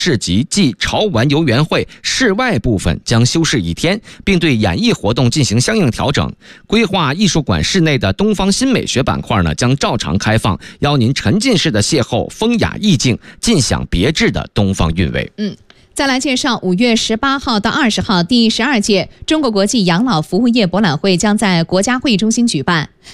市集暨潮玩游园会室外部分将休市1天，并对演艺活动进行相应调整。规划艺术馆室内的东方新美学板块呢，将照常开放，邀您沉浸式的邂逅风雅意境，尽享别致的东方韵味。 再来介绍5月18号到20号第12届中国国际养老服务业博览会将在国家会议中心举办。